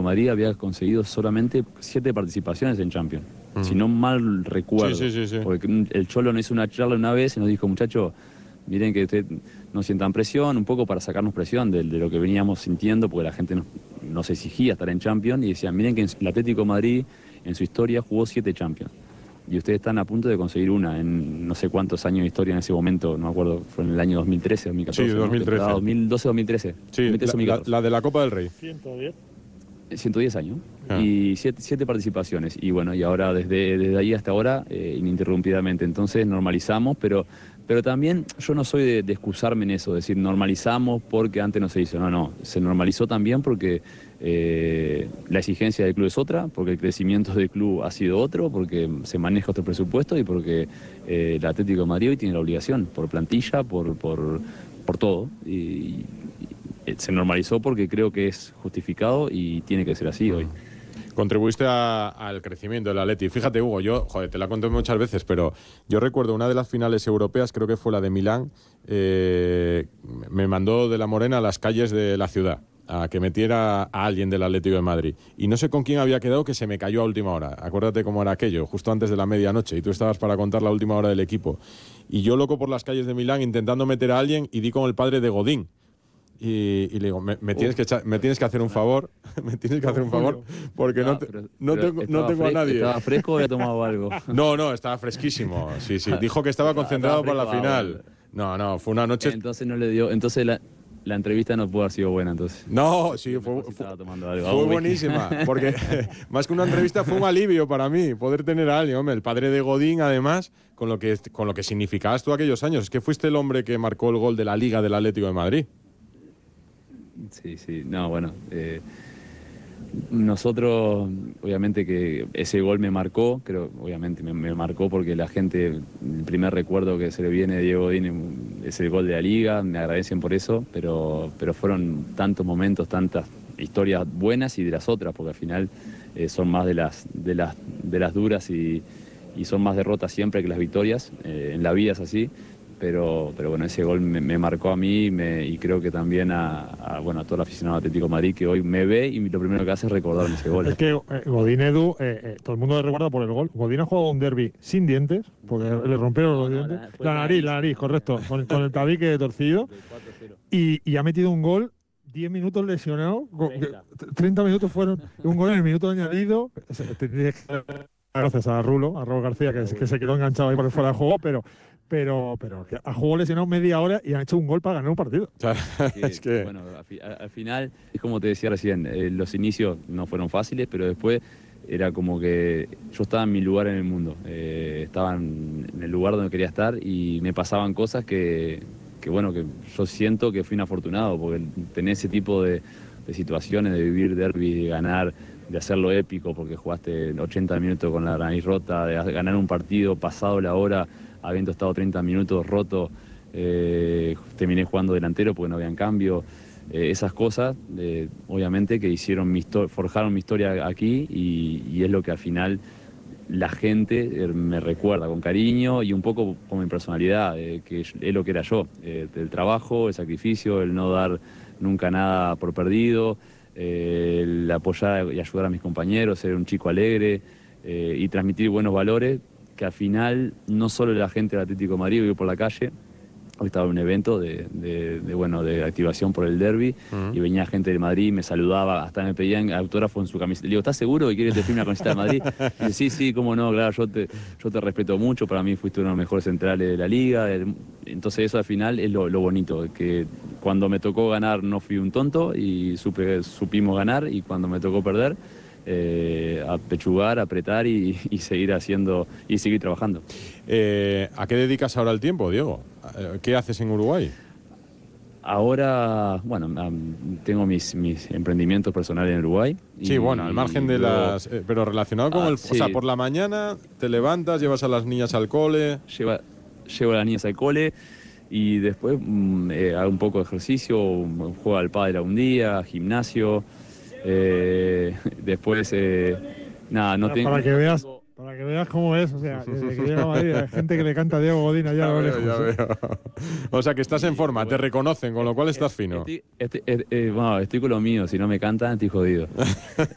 Madrid había conseguido solamente 7 participaciones en Champions. Si no mal recuerdo. Sí. Porque el Cholo nos hizo una charla una vez y nos dijo, muchachos, miren que ustedes no sientan presión, un poco para sacarnos presión de lo que veníamos sintiendo, porque la gente nos exigía estar en Champions, y decían, miren que el Atlético de Madrid en su historia jugó 7 Champions. Y ustedes están a punto de conseguir una en no sé cuántos años de historia en ese momento, no me acuerdo, fue en el año 2013, 2014. Sí, 2013. ¿no? 2012, 2013. Sí, 2013, 2014. la de la Copa del Rey. 110 años. Y 7 participaciones. Y bueno, y ahora desde ahí hasta ahora, ininterrumpidamente. Entonces normalizamos, pero también yo no soy de excusarme en eso, decir normalizamos porque antes no se hizo. No, se normalizó también porque la exigencia del club es otra, porque el crecimiento del club ha sido otro, porque se maneja otro presupuesto y porque el Atlético de Madrid hoy tiene la obligación, por plantilla, por todo. Y se normalizó porque creo que es justificado y tiene que ser así hoy. Contribuiste al crecimiento del Atleti. Fíjate, Hugo, yo, te la conté muchas veces, pero yo recuerdo una de las finales europeas, creo que fue la de Milán, me mandó de la Morena a las calles de la ciudad a que metiera a alguien del Atlético de Madrid. Y no sé con quién había quedado, que se me cayó a última hora. Acuérdate cómo era aquello, justo antes de la medianoche, y tú estabas para contar la última hora del equipo. Y yo, loco por las calles de Milán, intentando meter a alguien, y di con el padre de Godín. Y le digo, me tienes que hacer un favor, porque no tengo a nadie. ¿Estaba fresco o había tomado algo? No, estaba fresquísimo, sí. Dijo que estaba concentrado para la final. No, fue una noche... Entonces no le dio, entonces la entrevista no pudo haber sido buena, entonces. No, sí, fue buenísima, porque más que una entrevista fue un alivio para mí, poder tener a alguien, hombre, el padre de Godín, además, con lo que significabas tú aquellos años. Es que fuiste el hombre que marcó el gol de la Liga del Atlético de Madrid. Sí, no, bueno, nosotros, obviamente que ese gol me marcó, obviamente me marcó porque la gente, el primer recuerdo que se le viene a Diego Godín es el gol de la Liga, me agradecen por eso, pero fueron tantos momentos, tantas historias buenas y de las otras, porque al final son más de las duras y son más derrotas siempre que las victorias, en la vida es así. Pero bueno, ese gol me marcó a mí y creo que también a todo el aficionado Atlético de Madrid, que hoy me ve y lo primero que hace es recordar ese gol. Es que Godín, Edu, todo el mundo le recuerda por el gol. Godín ha jugado un derbi sin dientes, porque le rompieron los dientes. La nariz, correcto, con el tabique torcido. Y ha metido un gol, 10 minutos lesionado, 30 minutos fueron, un gol en el minuto añadido. Gracias a Rulo García, que se quedó enganchado ahí por el fuera de juego, pero ha jugado lesionado media hora y han hecho un gol para ganar un partido. Es que... Bueno, al final, es como te decía recién, los inicios no fueron fáciles, pero después era como que yo estaba en mi lugar en el mundo. Estaba en el lugar donde quería estar y me pasaban cosas que yo siento que fui un afortunado, porque tener ese tipo de situaciones, de vivir derbi, de ganar, de hacerlo épico, porque jugaste 80 minutos con la nariz rota, de ganar un partido pasado la hora, habiendo estado 30 minutos roto, terminé jugando delantero porque no habían cambio. Esas cosas, obviamente, que forjaron mi historia aquí y es lo que al final la gente me recuerda con cariño y un poco con mi personalidad, que es lo que era yo, el trabajo, el sacrificio, el no dar nunca nada por perdido, el apoyar y ayudar a mis compañeros, ser un chico alegre y transmitir buenos valores, que al final no solo la gente del Atlético de Madrid vive por la calle. Hoy estaba en un evento de activación por el derbi y venía gente de Madrid, me saludaba, hasta me pedían autógrafo en su camiseta. Le digo, ¿estás seguro que quieres que te firme la camiseta de Madrid? Y dice, sí, cómo no, claro, yo te respeto mucho, para mí fuiste uno de los mejores centrales de la liga. Entonces eso al final es lo bonito, que cuando me tocó ganar no fui un tonto y supimos ganar, y cuando me tocó perder, apechugar, apretar y seguir haciendo y seguir trabajando. ¿A qué dedicas ahora el tiempo, Diego? ¿Qué haces en Uruguay? Ahora, tengo mis emprendimientos personales en Uruguay. Sí, al margen de las... pero relacionado con sí. O sea, por la mañana te levantas, llevas a las niñas al cole... Llevo a las niñas al cole y después hago un poco de ejercicio, juego al pádel un día, gimnasio... después no tengo... Para que veas cómo es, o sea, desde que llega a Madrid hay gente que le canta a Diego Godín allá a lo lejos. Ya veo. O sea, que estás en forma, te reconocen, con lo cual estás fino. Estoy con lo mío, si no me cantan estoy jodido.